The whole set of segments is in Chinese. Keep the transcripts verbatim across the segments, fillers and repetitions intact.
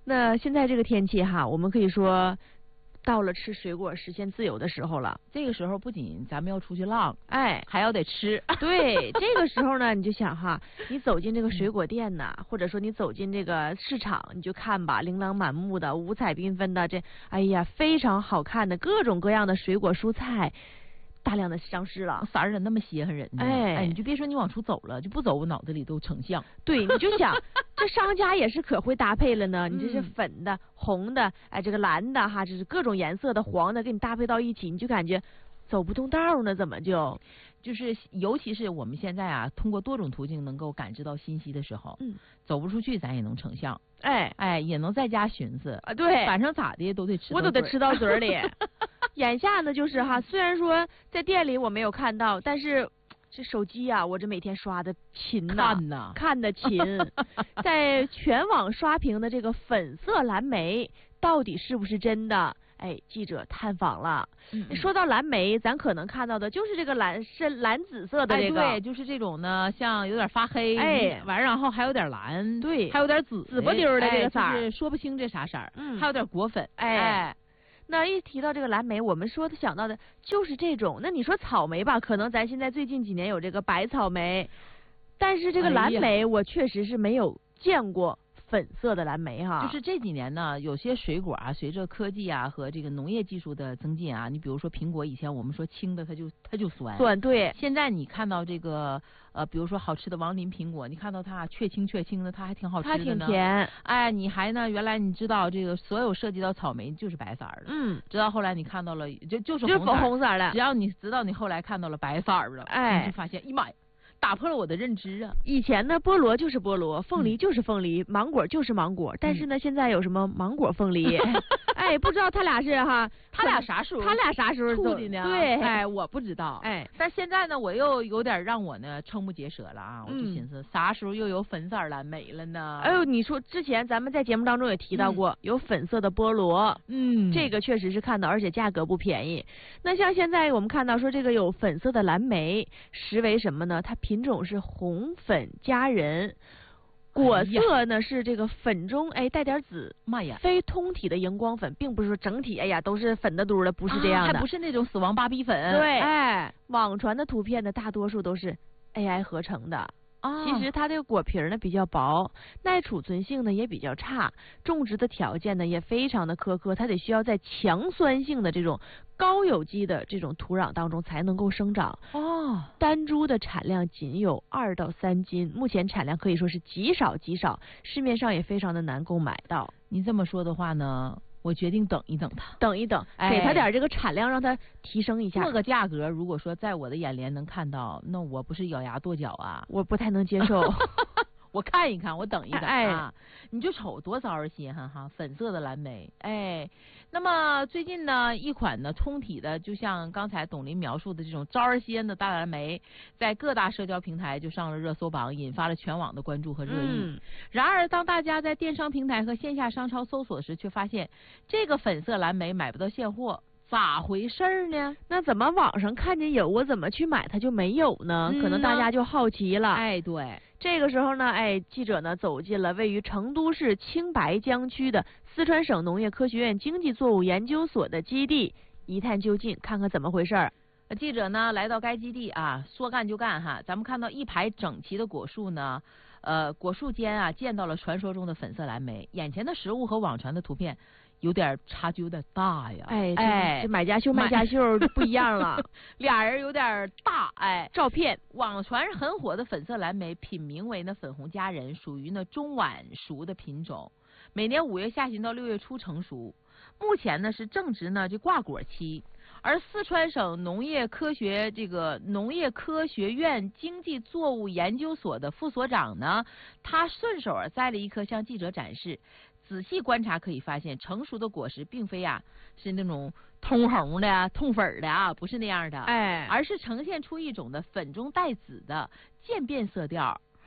那现在这个天气哈，我们可以说到了吃水果实现自由的时候了。 这个时候不仅咱们要出去浪， 哎， 还要得吃。 对，这个时候呢，你就想哈，你走进这个水果店呐，或者说你走进这个市场，你就看吧，琳琅满目的、五彩缤纷的，这哎呀非常好看的各种各样的水果蔬菜。大量的上市了， 色儿咋那么稀罕人呢？ 哎哎，你就别说你往出走了，就不走，我脑子里都成像。 对，你就想这商家也是可会搭配了呢。你这是粉的、红的，哎，这个蓝的哈，这是各种颜色的，黄的，给你搭配到一起，你就感觉走不动道呢，怎么就？ 就是尤其是我们现在啊，通过多种途径能够感知到信息的时候， 嗯， 走不出去咱也能成像， 哎哎，也能在家寻思啊，对， 反正咋的都得吃， 我都得吃到嘴里。眼下呢，就是哈，虽然说在店里我没有看到，但是这手机呀、啊，我这每天刷的勤呐， 看呐， 看的勤，在全网刷屏的这个粉色蓝莓到底是不是真的？哎，记者探访了。嗯、说到蓝莓，咱可能看到的就是这个蓝深蓝紫色的这个， 哎、对，就是这种呢，像有点发黑， 哎， 完然后还有点蓝， 对， 还有点紫紫不溜的这个色儿、 哎，就是说不清这啥色儿， 嗯， 还有点果粉， 哎。 哎那一提到这个蓝莓，我们说的想到的就是这种。那你说草莓吧，可能咱现在最近几年有这个白草莓，但是这个蓝莓我确实是没有见过粉色的蓝莓哈。 就是这几年呢，有些水果啊，随着科技啊和这个农业技术的增进啊，你比如说苹果，以前我们说青的它就它就酸， 酸对。 现在你看到这个呃，比如说好吃的王林苹果，你看到它雀青雀青的，它还挺好吃的呢， 它挺甜。 哎，你还呢，原来你知道这个所有涉及到草莓就是白色的， 嗯， 直到后来你看到了就就是红色红色的， 只要你直到你后来看到了白色的， 哎， 你就发现，哎妈呀！打破了我的认知啊！ 以前呢，菠萝就是菠萝，凤梨就是凤梨，嗯、芒果就是芒果。但是呢，嗯、现在有什么芒果凤梨？哎，不知道他俩是哈， 他俩啥时候？ 他俩啥时候处的呢？ 对， 哎，我不知道。 哎， 但现在呢，我又有点让我呢瞠目结舌了啊！我就寻思，嗯、啥时候又有粉色蓝莓了呢？ 哎呦，你说之前咱们在节目当中也提到过，嗯、有粉色的菠萝， 嗯， 这个确实是看到，而且价格不便宜。那像现在我们看到说这个有粉色的蓝莓，实为什么呢？它品种是红。红粉佳人，果色呢、哎、是这个粉中哎带点紫， 妈呀， 非通体的荧光粉，并不是说整体哎呀都是粉的嘟的，不是这样的， 啊、还不是那种死亡芭比粉。 对， 哎， 网传的图片呢大多数都是 A I 合成的。 啊， 其实它这个果皮呢比较薄，耐储存性呢也比较差，种植的条件呢也非常的苛刻，它得需要在强酸性的这种高有机的这种土壤当中才能够生长。 哦， 单株的产量仅有二到三斤，目前产量可以说是极少极少，市面上也非常的难购买到。 你这么说的话呢？我决定等一等它， 等一等， 哎、 给它点这个产量，让它提升一下。 这个价格，如果说在我的眼帘能看到，那我不是咬牙跺脚啊！ 我不太能接受。 我看一看，我等一等啊！ 哎、 你就瞅多招人稀罕哈，粉色的蓝莓，哎。那么最近呢，一款呢通体的，就像刚才董林描述的这种招人稀罕的大蓝莓，在各大社交平台就上了热搜榜，引发了全网的关注和热议。 嗯、 然而，当大家在电商平台和线下商超搜索时，却发现这个粉色蓝莓买不到现货。咋回事呢？ 那怎么网上看见有，我怎么去买它就没有呢？ 嗯、 可能大家就好奇了。 哎，对， 这个时候呢，哎，记者呢走进了位于成都市青白江区的四川省农业科学院经济作物研究所的基地，一探究竟，看看怎么回事。 记者呢来到该基地啊，说干就干哈，咱们看到一排整齐的果树呢，呃，果树间啊见到了传说中的粉色蓝莓，眼前的实物和网传的图片。有点差距有点大呀， 哎哎， 这买家秀卖家秀就不一样了， 俩人有点大，哎， 照片网传很火的粉色蓝莓，品名为呢粉红佳人，属于呢中晚熟的品种，每年五月下旬到六月初成熟，目前呢是正值呢这挂果期。而四川省农业科学这个农业科学院经济作物研究所的副所长呢，他顺手啊摘了一颗向记者展示。仔细观察可以发现，成熟的果实并非呀是那种通红的、通粉的啊，不是那样的， 哎， 而是呈现出一种的粉中带紫的渐变色调，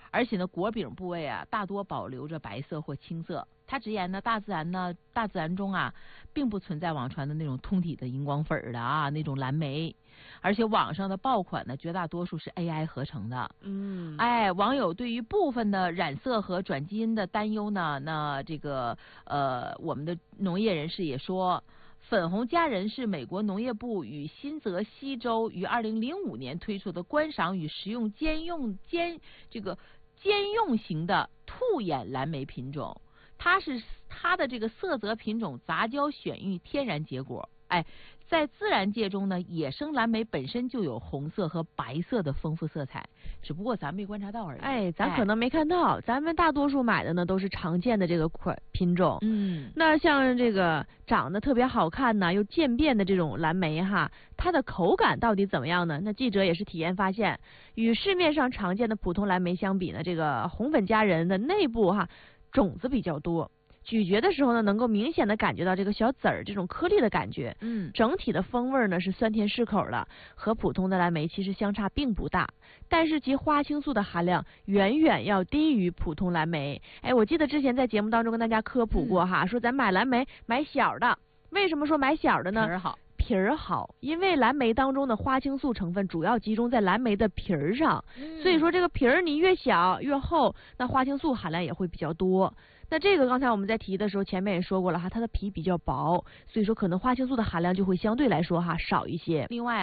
而且呢，果柄部位啊大多保留着白色或青色。他直言呢，大自然呢，大自然中啊，并不存在网传的那种通体的荧光粉的啊那种蓝莓，而且网上的爆款呢，绝大多数是 A I 合成的。 嗯， 哎，网友对于部分的染色和转基因的担忧呢，那这个呃，我们的农业人士也说，粉红佳人是美国农业部与新泽西州于二零零五年推出的观赏与食用兼用兼这个兼用型的兔眼蓝莓品种。它是它的这个色泽品种杂交选育天然结果，哎，在自然界中呢，野生蓝莓本身就有红色和白色的丰富色彩，只不过咱没观察到而已。 哎，咱可能没看到，哎、咱们大多数买的呢都是常见的这个款品种。 嗯， 那像这个长得特别好看呢，又渐变的这种蓝莓哈，它的口感到底怎么样呢？那记者也是体验发现，与市面上常见的普通蓝莓相比呢，这个红粉佳人的内部哈。种子比较多，咀嚼的时候呢，能够明显的感觉到这个小籽儿这种颗粒的感觉。 嗯， 整体的风味呢是酸甜适口的，和普通的蓝莓其实相差并不大，但是其花青素的含量远远要低于普通蓝莓。哎，我记得之前在节目当中跟大家科普过哈，嗯、说咱买蓝莓买小的，为什么说买小的呢？ 皮儿好。 皮儿好，因为蓝莓当中的花青素成分主要集中在蓝莓的皮儿上，嗯、所以说这个皮儿你越小越厚，那花青素含量也会比较多。那这个刚才我们在提的时候，前面也说过了哈，它的皮比较薄，所以说可能花青素的含量就会相对来说哈少一些。 另外